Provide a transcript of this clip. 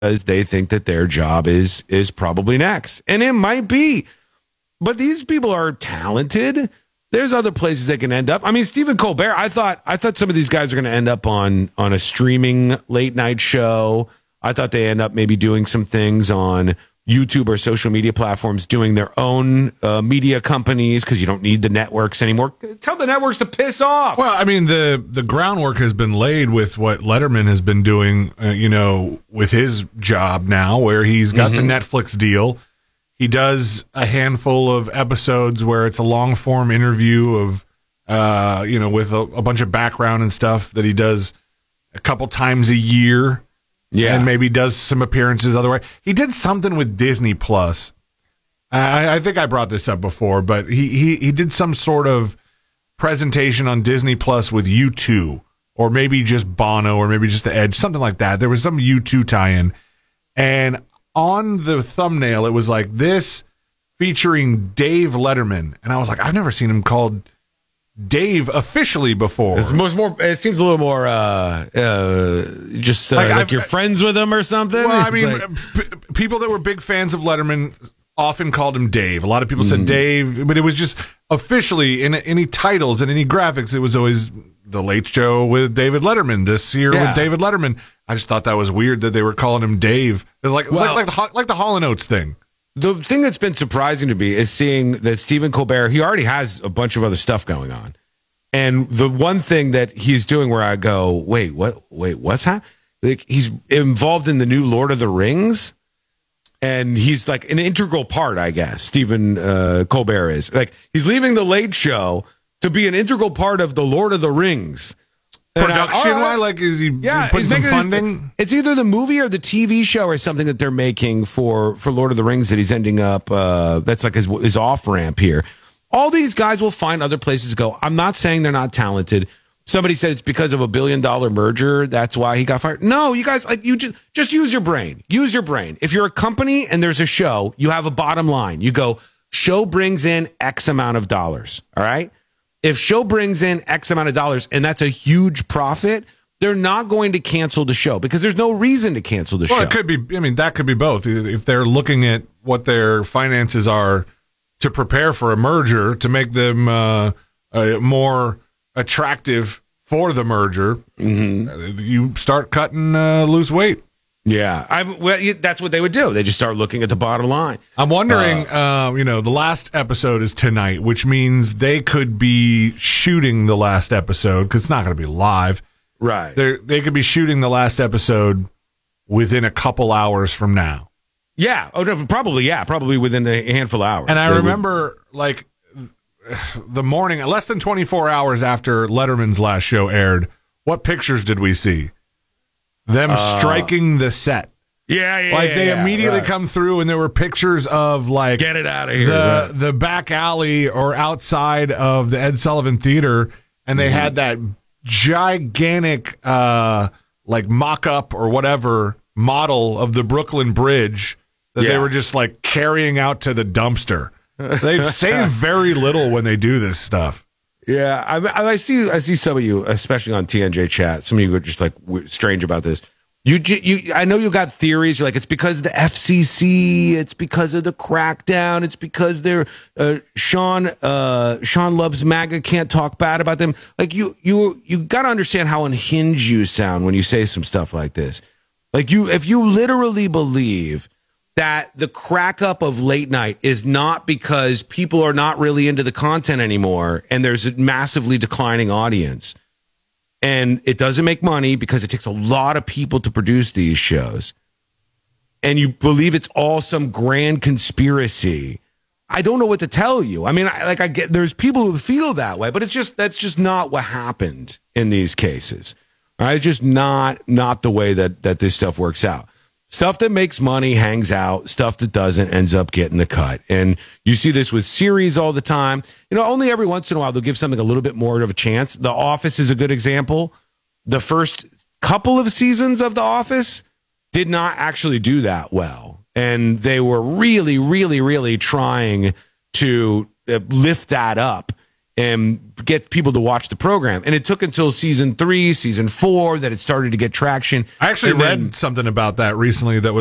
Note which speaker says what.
Speaker 1: they think that their job is probably next. And it might be. But these people are talented. There's other places they can end up. I mean, Stephen Colbert, I thought some of these guys are going to end up on a streaming late night show. I thought they end up maybe doing some things on YouTube or social media platforms, doing their own media companies, because you don't need the networks anymore. Tell the networks to piss off.
Speaker 2: Well, I mean, the groundwork has been laid with what Letterman has been doing, with his job now, where he's got the Netflix deal. He does a handful of episodes where it's a long form interview of, with a bunch of background and stuff that he does a couple times a year. Yeah. And maybe does some appearances otherwise. He did something with Disney Plus. I think I brought this up before, but he did some sort of presentation on Disney Plus with U2, or maybe just Bono, or maybe just The Edge, something like that. There was some U2 tie-in. And on the thumbnail, it was like this featuring Dave Letterman. And I was like, I've never seen him called Dave officially before.
Speaker 1: It seems a little more like you're friends with him or something.
Speaker 2: Well, I mean, people that were big fans of Letterman often called him Dave. A lot of people said Dave, but it was just officially in any titles and any graphics, it was always The Late Show with David Letterman this year with David Letterman. I just thought that was weird that they were calling him Dave. It was like the Hall & Oates thing.
Speaker 1: The thing that's been surprising to me is seeing that Stephen Colbert, he already has a bunch of other stuff going on. And the one thing that he's doing where I go, what's happening? Like, he's involved in the new Lord of the Rings. And he's like an integral part, I guess, Stephen Colbert is. Like, he's leaving The Late Show to be an integral part of the Lord of the Rings.
Speaker 2: Production-wise, like, is he putting some funding?
Speaker 1: It's either the movie or the TV show or something that they're making for Lord of the Rings that he's ending up, that's like his off-ramp here. All these guys will find other places to go. I'm not saying they're not talented. Somebody said it's because of a $1 billion merger. That's why he got fired. No, you guys, like, you just use your brain. Use your brain. If you're a company and there's a show, you have a bottom line. You go, show brings in X amount of dollars. All right. If show brings in X amount of dollars and that's a huge profit, they're not going to cancel the show because there's no reason to cancel the show.
Speaker 2: Well, it could be, I mean, that could be both. If they're looking at what their finances are to prepare for a merger to make them more attractive for the merger, you start cutting loose weight.
Speaker 1: Yeah, that's what they would do. They just start looking at the bottom line.
Speaker 2: I'm wondering, the last episode is tonight, which means they could be shooting the last episode because it's not going to be live.
Speaker 1: Right.
Speaker 2: They could be shooting the last episode within a couple hours from now.
Speaker 1: Yeah. Oh, no, probably. Yeah, probably within a handful of hours.
Speaker 2: And I remember, like, the morning, less than 24 hours after Letterman's last show aired, what pictures did we see? Them striking the set. They immediately come through, and there were pictures of, like,
Speaker 1: get it out of here,
Speaker 2: the back alley or outside of the Ed Sullivan Theater, and they had that gigantic, like, mock-up or whatever model of the Brooklyn Bridge that they were just, like, carrying out to the dumpster. They save very little when they do this stuff.
Speaker 1: Yeah, I see some of you, especially on TNJ chat. Some of you are just like strange about this. I know you got theories. You're like, it's because of the FCC. It's because of the crackdown. It's because they're Sean loves MAGA. Can't talk bad about them. Like you got to understand how unhinged you sound when you say some stuff like this. Like if you literally believe that the crack up of late night is not because people are not really into the content anymore and there's a massively declining audience and it doesn't make money because it takes a lot of people to produce these shows, and you believe it's all some grand conspiracy, I don't know what to tell you. I mean, I get there's people who feel that way, but that's just not what happened in these cases. All right? It's just not the way that this stuff works out. Stuff that makes money hangs out. Stuff that doesn't ends up getting the cut. And you see this with series all the time. Only every once in a while they'll give something a little bit more of a chance. The Office is a good example. The first couple of seasons of The Office did not actually do that well. And they were really, really, really trying to lift that up. and get people to watch the program. And it took until season 3, season 4 that it started to get traction.
Speaker 2: I actually
Speaker 1: And
Speaker 2: read
Speaker 1: then-
Speaker 2: something about that recently that was